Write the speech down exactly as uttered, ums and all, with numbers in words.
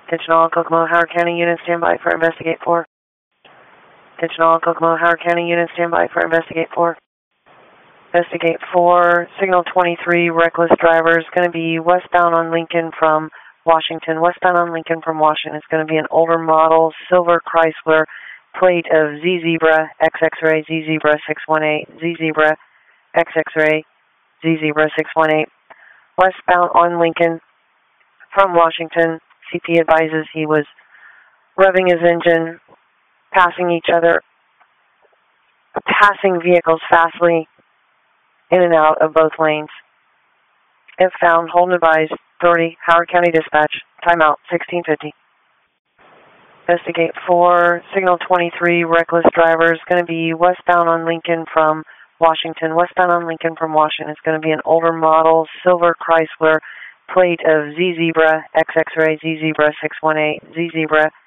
Attention all Kokomo, Howard County units, stand by for investigate four. Attention all Kokomo, Howard County units, stand by for investigate four. Investigate four, signal twenty-three, reckless driver is going to be westbound on Lincoln from Washington. Westbound on Lincoln from Washington. It's going to be an older model, silver Chrysler, plate of Z Zebra, X X-ray, Z Zebra six one eight, Z Zebra, X X-ray, Z Zebra six one eight. Westbound on Lincoln from Washington. C P advises he was revving his engine, passing each other, passing vehicles fastly in and out of both lanes. If found, hold and advise, authority, Howard County Dispatch, timeout, sixteen fifty. Investigate four, signal twenty-three, reckless driver is going to be westbound on Lincoln from Washington. Westbound on Lincoln from Washington. It's going to be an older model, silver Chrysler, plate of Z Zebra, X X-ray, Z Zebra six one eight, Z Zebra